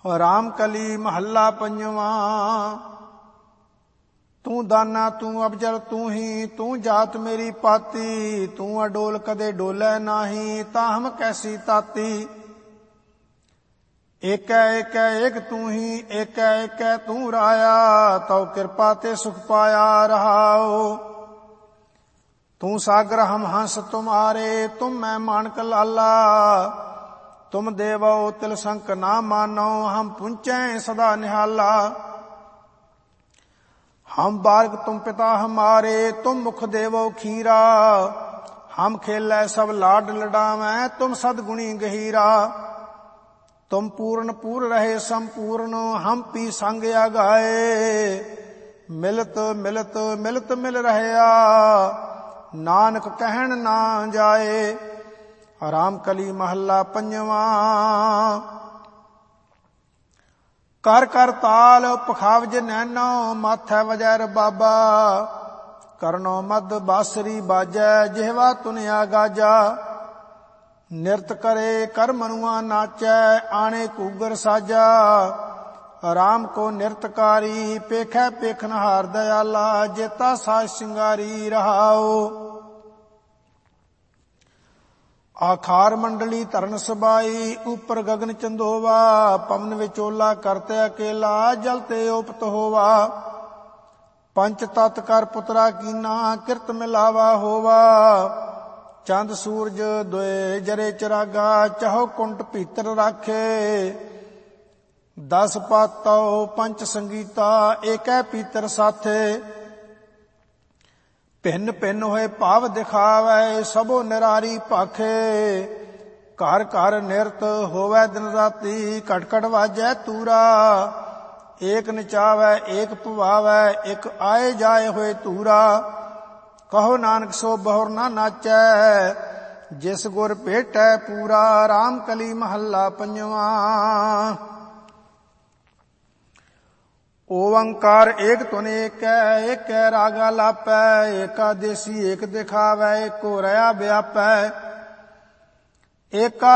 ਰਾਮ ਕਲੀ ਮਹੱਲਾ ਪੰਜਵਾਂ। ਤੂੰ ਦਾਨਾ ਤੂੰ ਅਬਜਲ ਤੂੰ ਹੀ, ਤੂੰ ਜਾਤ ਮੇਰੀ ਪਾਤੀ। ਤੂੰ ਅਡੋਲ ਕਦੇ ਡੋਲੇ ਨਾਹੀ, ਤਾਹਮ ਕੈਸੀ ਤਾਤੀ। ਏਕੈ ਏਕੈ ਏਕ ਤੂੰ ਹੀ, ਏਕੈ ਏਕੈ ਤੂੰ ਰਾਇਆ। ਤਉ ਕਿਰਪਾ ਤੇ ਸੁਖ ਪਾਇਆ ਰਹਾਉ। ਤੂੰ ਸਾਗਰ ਹਮ ਹੰਸ ਤੁਮਾਰੇ, ਤੁਮ ਮੈਂ ਮਾਨਕ ਲਾਲਾ। ਤੁਮ ਦੇਵੋ ਤਿਲ ਸੰਕ ਨਾ ਮਾਨੋ, ਹਮ ਪੁੰਚੈ ਸਦਾ ਨਿਹਾਲਾ। हम बालक तुम पिता हमारे, तुम मुख देवो खीरा। हम खेलै सब लाड लडावैं, तुम सदगुणी गहीरा। तुम पूर्ण पूर रहे संपूर्ण, हम पी संग आगाए। मिलत मिलत मिलत मिल रहया, नानक कहन ना जाए। राम कली महला पंजवां। कर कर ताल पखावज नैनो, माथै वजैर बाबा। करनो मद बासरी बाजै, जिहवा तुनिया गाजा। निरत करे कर मनुआ नाचै, आणे कूगर साजा। राम को निरतकारी, पेखै पेखनहार दयाला। जेता साज सिंगारी रहाओ। आखार मंडली धरन सबाई, ऊपर गगन चंदोवा। पवन विचोला करते अकेला, जलते ओपत होवा। पंच तत् कर पुतरा कीना, किरत मिलावा होवा। चंद सूरज दोए जरे चिरागा, चाहो कुंट भीतर राखे। 10 पातो पंच संगीता, एकै पीतर साथे। भिन्न भिन्न होए भाव दिखावै, सबो निरारी भाखे। घर घर निरत होवै दिन राती, घट घट वाजै तूरा। एक नचावै एक पवावै, एक आए जाए होए तूरा। कहो नानक सो बहुर ना नाचै, जिस गुर भेटै पूरा। राम कली महला पंजवां। ओंकार एक तुन एकै, एकै रागा लापै। एका देसी एक दिखावै, एको रया व्यापै। एका